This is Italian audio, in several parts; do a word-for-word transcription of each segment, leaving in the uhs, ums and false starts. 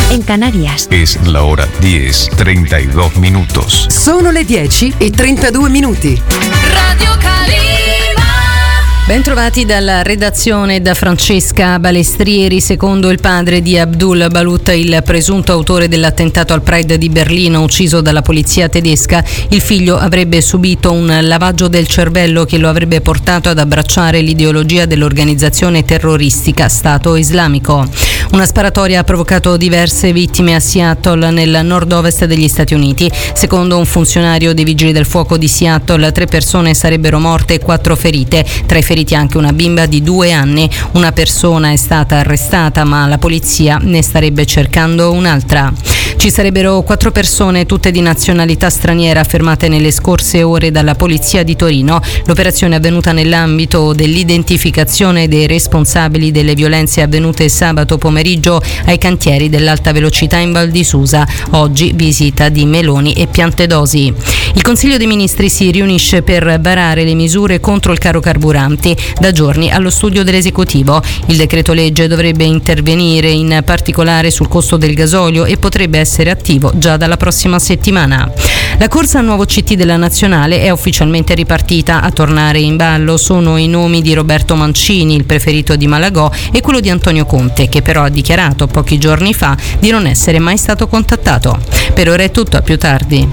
en Canarias. Es la hora diez, treinta y dos minutos. Sono le dieci e trentadue minuti. Radio Calima. Bentrovati dalla redazione da Francesca Balestrieri. Secondo il padre di Abdul Balut, il presunto autore dell'attentato al Pride di Berlino ucciso dalla polizia tedesca, il figlio avrebbe subito un lavaggio del cervello che lo avrebbe portato ad abbracciare l'ideologia dell'organizzazione terroristica Stato Islamico. Una sparatoria ha provocato diverse vittime a Seattle, nel nord-ovest degli Stati Uniti. Secondo un funzionario dei Vigili del Fuoco di Seattle, tre persone sarebbero morte e quattro ferite. Tra i feriti anche una bimba di due anni. Una persona è stata arrestata, ma la polizia ne starebbe cercando un'altra. Ci sarebbero quattro persone, tutte di nazionalità straniera, fermate nelle scorse ore dalla polizia di Torino. L'operazione è avvenuta nell'ambito dell'identificazione dei responsabili delle violenze avvenute sabato pomeriggio ai cantieri dell'alta velocità in Val di Susa. Oggi visita di Meloni e Piantedosi. Il Consiglio dei Ministri si riunisce per varare le misure contro il caro carburanti. Da giorni allo studio dell'esecutivo. Il decreto legge dovrebbe intervenire in particolare sul costo del gasolio e potrebbe essere attivo già dalla prossima settimana. La corsa al nuovo C T della Nazionale è ufficialmente ripartita. A tornare in ballo sono i nomi di Roberto Mancini, il preferito di Malagò, e quello di Antonio Conte, che però ha dichiarato pochi giorni fa di non essere mai stato contattato. Per ora è tutto, a più tardi.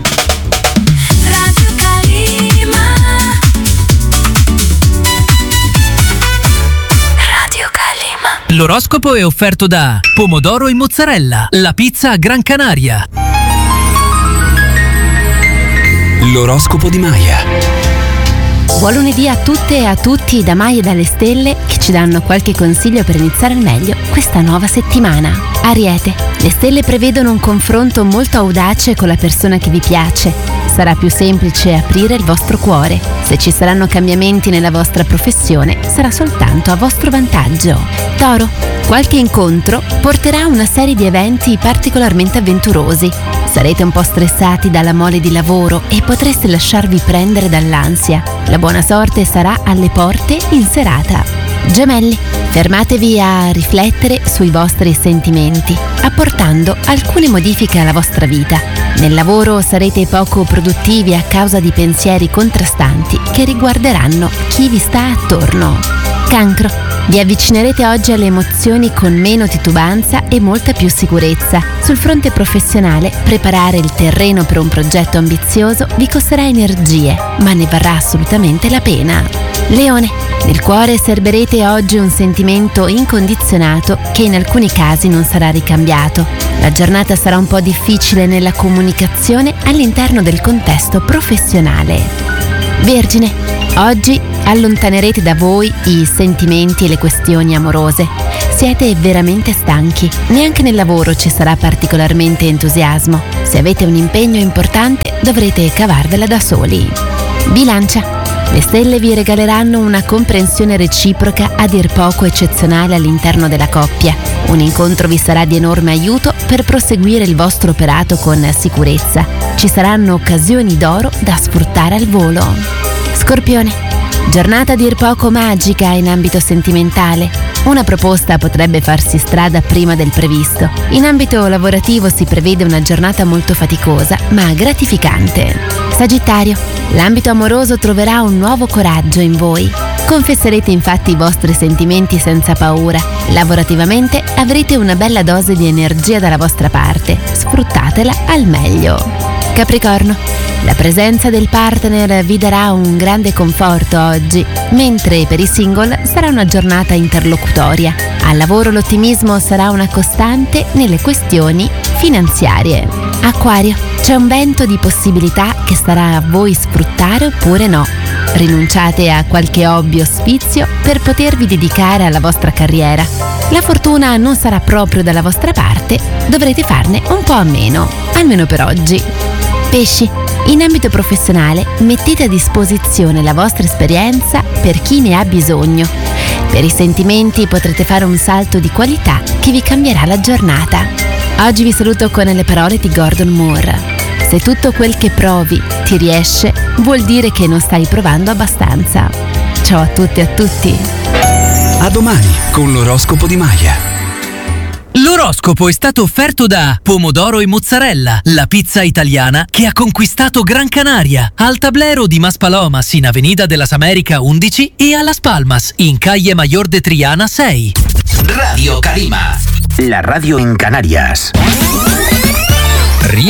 L'oroscopo è offerto da Pomodoro e Mozzarella, la pizza a Gran Canaria. L'oroscopo di Maya. Buon lunedì a tutte e a tutti da Maya e dalle stelle, che ci danno qualche consiglio per iniziare al meglio questa nuova settimana. Ariete, le stelle prevedono un confronto molto audace con la persona che vi piace. Sarà più semplice aprire il vostro cuore. Se ci saranno cambiamenti nella vostra professione, sarà soltanto a vostro vantaggio. Toro, qualche incontro porterà a una serie di eventi particolarmente avventurosi. Sarete un po' stressati dalla mole di lavoro e potreste lasciarvi prendere dall'ansia. La buona sorte sarà alle porte in serata. Gemelli, fermatevi a riflettere sui vostri sentimenti, apportando alcune modifiche alla vostra vita. Nel lavoro sarete poco produttivi a causa di pensieri contrastanti che riguarderanno chi vi sta attorno. Cancro, vi avvicinerete oggi alle emozioni con meno titubanza e molta più sicurezza. Sul fronte professionale, preparare il terreno per un progetto ambizioso vi costerà energie, ma ne varrà assolutamente la pena. Leone, nel cuore serberete oggi un sentimento incondizionato che in alcuni casi non sarà ricambiato. La giornata sarà un po' difficile nella comunicazione all'interno del contesto professionale. Vergine, oggi allontanerete da voi i sentimenti e le questioni amorose. Siete veramente stanchi. Neanche nel lavoro ci sarà particolarmente entusiasmo. Se avete un impegno importante, dovrete cavarvela da soli. Bilancia, le stelle vi regaleranno una comprensione reciproca a dir poco eccezionale all'interno della coppia. Un incontro vi sarà di enorme aiuto per proseguire il vostro operato con sicurezza. Ci saranno occasioni d'oro da sfruttare al volo. Scorpione, giornata a dir poco magica in ambito sentimentale. Una proposta potrebbe farsi strada prima del previsto. In ambito lavorativo si prevede una giornata molto faticosa, ma gratificante. Sagittario, l'ambito amoroso troverà un nuovo coraggio in voi. Confesserete infatti i vostri sentimenti senza paura. Lavorativamente avrete una bella dose di energia dalla vostra parte. Sfruttatela al meglio. Capricorno, la presenza del partner vi darà un grande conforto oggi, mentre per i single sarà una giornata interlocutoria. Al lavoro l'ottimismo sarà una costante nelle questioni finanziarie. Acquario, c'è un vento di possibilità che starà a voi sfruttare oppure no. Rinunciate a qualche hobby o sfizio per potervi dedicare alla vostra carriera. La fortuna non sarà proprio dalla vostra parte, dovrete farne un po' a meno, almeno per oggi. Pesci, in ambito professionale mettete a disposizione la vostra esperienza per chi ne ha bisogno. Per i sentimenti potrete fare un salto di qualità che vi cambierà la giornata. Oggi vi saluto con le parole di Gordon Moore. Se tutto quel che provi ti riesce, vuol dire che non stai provando abbastanza. Ciao a tutti e a tutti. A domani con l'oroscopo di Maya. L'oroscopo L'oroscopo è stato offerto da Pomodoro e Mozzarella, la pizza italiana che ha conquistato Gran Canaria, al Tablero di Maspalomas in Avenida de las Américas undici e a Las Palmas in Calle Mayor de Triana sei. Radio Calima, la radio en Canarias.